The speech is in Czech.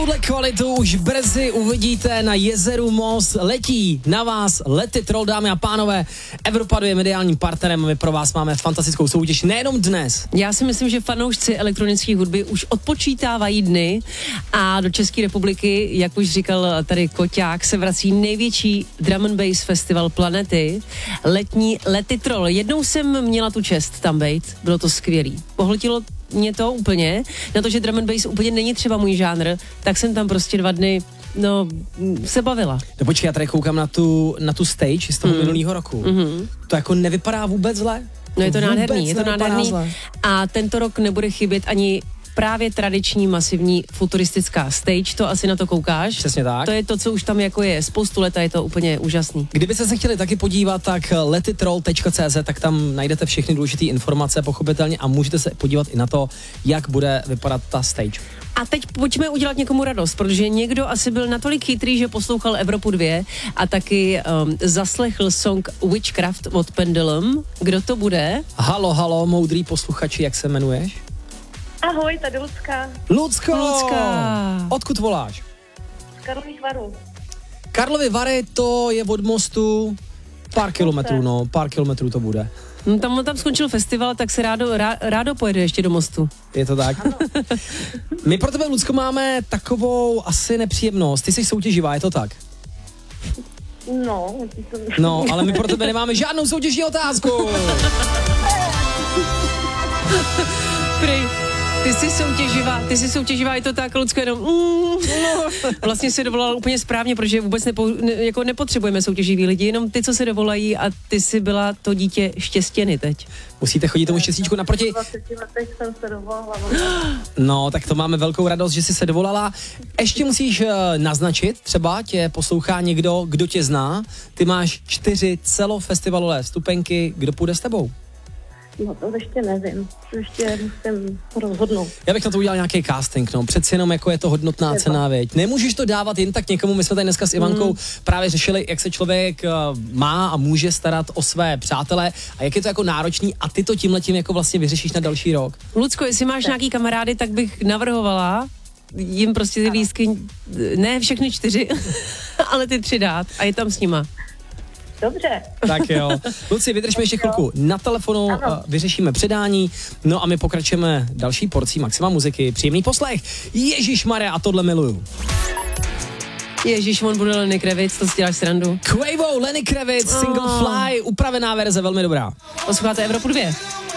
Tuhle kvalitu už brzy uvidíte na jezeru Most. Letí na vás Let It Roll, dámy a pánové. Evropa 2 je mediálním partnerem. My pro vás máme fantastickou soutěž nejenom dnes. Já si myslím, že fanoušci elektronické hudby už odpočítávají dny a do České republiky, jak už říkal tady Koťák, se vrací největší drum and bass festival planety, letní Let It Roll. Jednou jsem měla tu čest tam být, bylo to skvělý. Pohltilo mě to úplně, na to, že drum and bass úplně není třeba můj žánr, tak jsem tam prostě 2 dny, se bavila. No počkej, já tady koukám na tu stage z toho minulého roku. To jako nevypadá vůbec zle. No je to nádherný, Zle. A tento rok nebude chybět ani právě tradiční masivní futuristická stage, to asi na to koukáš. Přesně tak. To je to, co už tam jako je. Spoustu let a je to úplně úžasný. Kdybyste se chtěli taky podívat, tak letitroll.cz, tak tam najdete všechny důležité informace, pochopitelně, a můžete se podívat i na to, jak bude vypadat ta stage. A teď pojďme udělat někomu radost, protože někdo asi byl natolik chytrý, že poslouchal Evropu 2 a taky zaslechl song Witchcraft od Pendulum. Kdo to bude? Halo, moudrý posluchači, jak se jmenuješ? Ahoj, tady Lucka. Lucka. Odkud voláš? Z Karlových Varů. Karlovy Vary, to je od mostu pár kilometrů to bude. Tam skončil festival, tak se rádo pojede ještě do Mostu. Je to tak? My pro tebe, Lucko, máme takovou asi nepříjemnost. Ty jsi soutěživá, je to tak? No, ale my pro tebe nemáme žádnou soutěžní otázku. Ty jsi soutěživá, je to tak, Lucko, jenom vlastně se dovolala úplně správně, protože vůbec nepotřebujeme soutěživý lidi, jenom ty, co se dovolají, a ty jsi byla to dítě štěstěny teď. Musíte chodit tomu štěstíčku naproti. 20 letech jsem se dovolala. No, tak to máme velkou radost, že jsi se dovolala. Ještě musíš naznačit, třeba tě poslouchá někdo, kdo tě zná. Ty máš 4 celofestivalové vstupenky, kdo půjde s tebou? No to ještě nevím, ještě musím rozhodnout. Já bych na to udělal nějaký casting, přeci jenom jako je to hodnotná cena, věď. Nemůžeš to dávat jen tak někomu, my jsme tady dneska s Ivankou právě řešili, jak se člověk má a může starat o své přátele a jak je to jako náročný, a ty to tímhletím jako vlastně vyřešíš na další rok. Lucko, jestli máš nějaký kamarády, tak bych navrhovala jim prostě ty lístky, ne všechny 4, ale ty 3 dát a je tam s nima. Dobře. Tak jo. Luci, vydržme ještě chvilku na telefonu, vyřešíme předání, no a my pokračujeme další porcí Maxima muziky. Příjemný poslech. Ježišmarja, a tohle miluju. Ježíš, on bude Lenny Kravitz, to si děláš srandu. Quavo, Lenny Kravitz, Single Fly, upravená verze, velmi dobrá. Posloucháte Evropu 2.